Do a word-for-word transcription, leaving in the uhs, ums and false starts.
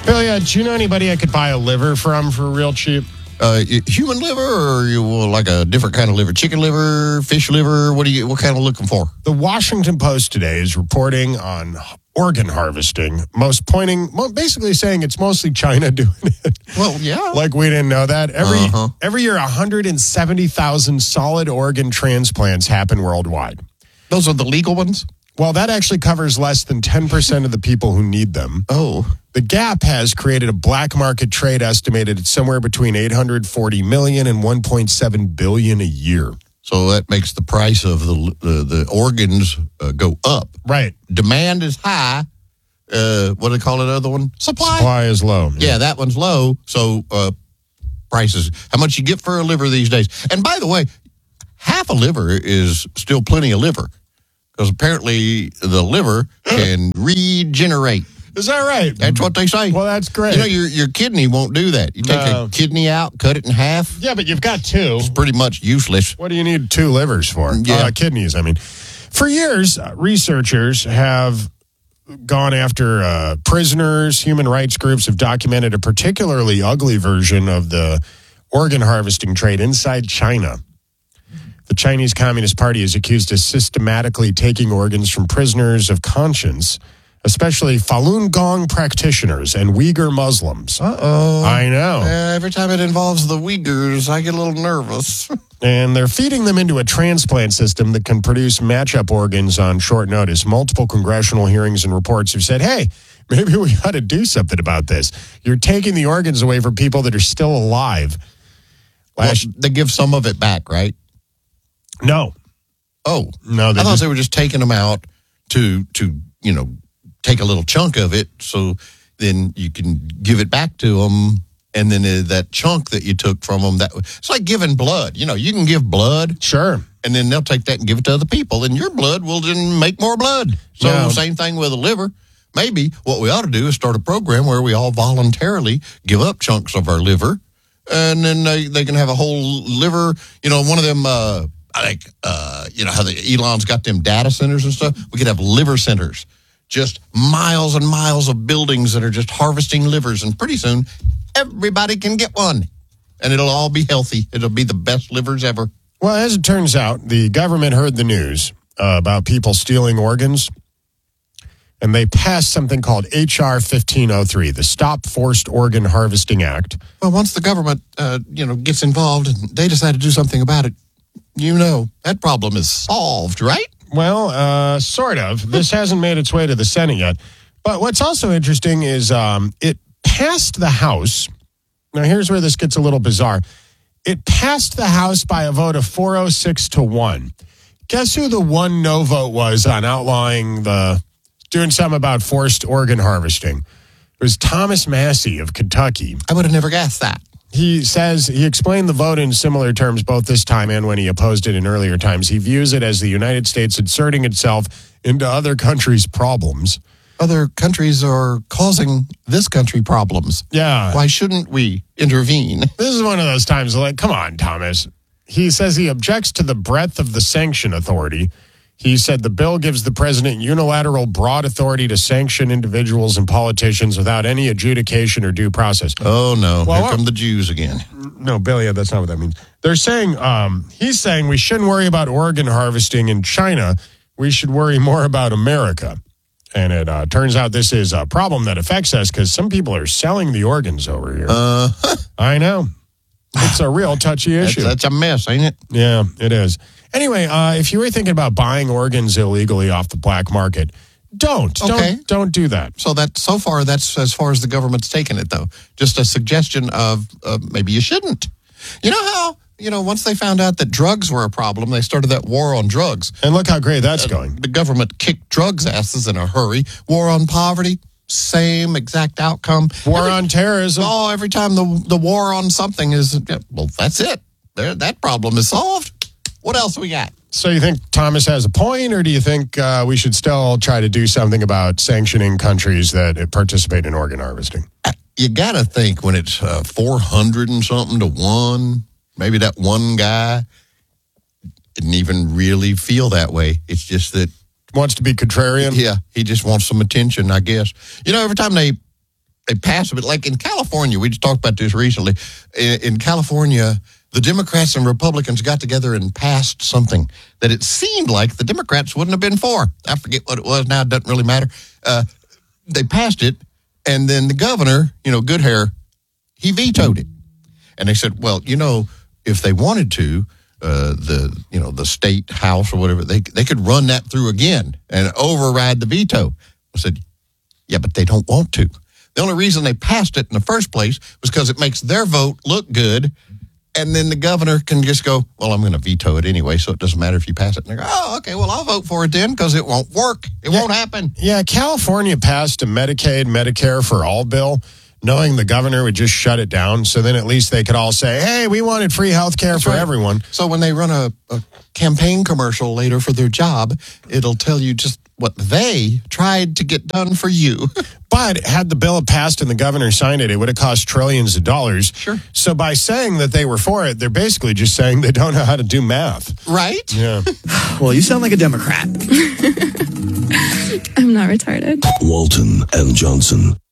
Billy, uh, do you know anybody I could buy a liver from for real cheap? Uh, human liver, or you like a different kind of liver? Chicken liver, fish liver? What do you? What kind of looking for? The Washington Post today is reporting on organ harvesting, most pointing, basically saying it's mostly China doing it. Well, yeah, like we didn't know that. Every uh-huh. every year, one hundred seventy thousand solid organ transplants happen worldwide. Those are the legal ones? Well, that actually covers less than ten percent of the people who need them. Oh. The Gap has created a black market trade estimated at somewhere between eight hundred forty million dollars and one point seven billion dollars a year. So that makes the price of the the, the organs uh, go up. Right. Demand is high. Uh, what do they call it, other one? Supply. Supply is low. Yeah, yeah that one's low. So uh, prices, how much you get for a liver these days. And by the way, half a liver is still plenty of liver. Because apparently the liver can regenerate. Is that right? That's what they say. Well, that's great. You know, your your kidney won't do that. You take No. a kidney out, cut it in half. Yeah, but you've got two. It's pretty much useless. What do you need two livers for? Yeah. Uh, kidneys, I mean. For years, uh, researchers have gone after uh, prisoners. Human rights groups have documented a particularly ugly version of the organ harvesting trade inside China. The Chinese Communist Party is accused of systematically taking organs from prisoners of conscience, especially Falun Gong practitioners and Uyghur Muslims. Uh-oh. I know. Uh, every time it involves the Uyghurs, I get a little nervous. And they're feeding them into a transplant system that can produce matchup organs on short notice. Multiple congressional hearings and reports have said, hey, maybe we ought to do something about this. You're taking the organs away from people that are still alive. Last, well, they give some of it back, right? No. Oh. No, I thought just, they were just taking them out to, to, you know, take a little chunk of it so then you can give it back to them. And then uh, that chunk that you took from them, that it's like giving blood. You know, you can give blood. Sure. And then they'll take that and give it to other people. And your blood will then make more blood. So No. same thing with a liver. Maybe what we ought to do is start a program where we all voluntarily give up chunks of our liver. And then they, they can have a whole liver, you know, one of them, uh, like, uh, you know, how the Elon's got them data centers and stuff. We could have liver centers, just miles and miles of buildings that are just harvesting livers. And pretty soon, everybody can get one. And it'll all be healthy. It'll be the best livers ever. Well, as it turns out, the government heard the news uh, about people stealing organs, and they passed something called H R fifteen oh three, the Stop Forced Organ Harvesting Act. Well, once the government, uh, you know, gets involved and they decide to do something about it, you know, that problem is solved, right? Well, uh, sort of. This hasn't made its way to the Senate yet. But what's also interesting is um, it passed the House. Now, here's where this gets a little bizarre. It passed the House by a vote of four oh six to one. Guess who the one no vote was on outlawing the, doing something about forced organ harvesting? It was Thomas Massey of Kentucky. I would have never guessed that. He says he explained the vote in similar terms both this time and when he opposed it in earlier times. He views it as the United States inserting itself into other countries' problems. Other countries are causing this country problems. Yeah. Why shouldn't we intervene? This is one of those times like, come on, Thomas. He says he objects to the breadth of the sanction authority. He said the bill gives the president unilateral broad authority to sanction individuals and politicians without any adjudication or due process. Oh, no. Well, Here come the Jews again. No, Billy, that's not what that means. They're saying, um, he's saying we shouldn't worry about organ harvesting in China. We should worry more about America. And it uh, turns out this is a problem that affects us because some people are selling the organs over here. Uh, I know. It's a real touchy issue. That's, that's a mess, ain't it? Yeah, it is. Anyway, uh, if you were thinking about buying organs illegally off the black market, don't. Okay. Don't, don't do that. So that so far, that's as far as the government's taken it, though. Just a suggestion of uh, maybe you shouldn't. You know how, you know, once they found out that drugs were a problem, they started that war on drugs. And look how great that's Uh, going. The government kicked drugs asses in a hurry. War on poverty, same exact outcome. War every, on terrorism. Oh, every time the the war on something is, yeah, well, that's it. There, that problem is solved. What else we got? So you think Thomas has a point, or do you think uh, we should still try to do something about sanctioning countries that participate in organ harvesting? You got to think when it's uh, four hundred and something to one, maybe that one guy didn't even really feel that way. It's just that. Wants to be contrarian? Yeah, he just wants some attention, I guess. You know, every time they they pass it. Like in California, we just talked about this recently. In, in California, the Democrats and Republicans got together and passed something that it seemed like the Democrats wouldn't have been for. I forget what it was now. It doesn't really matter. Uh, they passed it, and then the governor, you know, Goodhair, he vetoed it. And they said, well, you know, if they wanted to, uh, the, you know, the state house or whatever, they they could run that through again and override the veto. I said, yeah, but they don't want to. The only reason they passed it in the first place was because it makes their vote look good. And then the governor can just go, well, I'm going to veto it anyway, so it doesn't matter if you pass it. And they go, oh, okay, well, I'll vote for it then because it won't work. It yeah. won't happen. Yeah, California passed a Medicaid, Medicare for all bill, knowing the governor would just shut it down. So then at least they could all say, hey, we wanted free health care That's for right. everyone. So when they run a, a campaign commercial later for their job, it'll tell you just what they tried to get done for you. But had the bill passed and the governor signed it, it would have cost trillions of dollars. Sure. So by saying that they were for it, they're basically just saying they don't know how to do math. Right? Yeah. Well, you sound like a Democrat. I'm not retarded. Walton and Johnson.